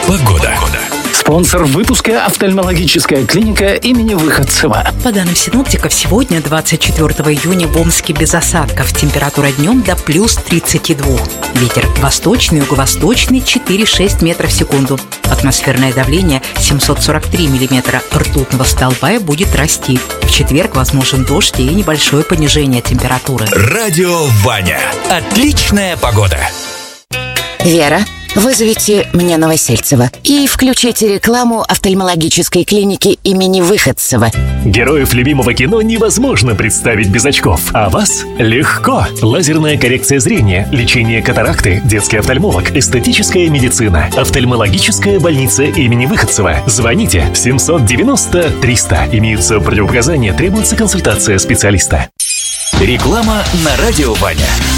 Погода. Спонсор выпуска — офтальмологическая клиника имени Выходцева. По данным синоптиков, сегодня, 24 июня, в Омске без осадков. Температура днем до плюс 32. Ветер восточный, юго-восточный 4-6 метров в секунду. Атмосферное давление 743 миллиметра ртутного столба будет расти. В четверг возможен дождь и небольшое понижение температуры. Радио Ваня. Отличная погода. Вера, вызовите мне Новосельцева и включите рекламу офтальмологической клиники имени Выходцева. Героев любимого кино невозможно представить без очков, а вас легко. Лазерная коррекция зрения, лечение катаракты, детский офтальмолог, эстетическая медицина, офтальмологическая больница имени Выходцева. Звоните 790-300. Имеются противопоказания, требуется консультация специалиста. Реклама на Радио Ваня.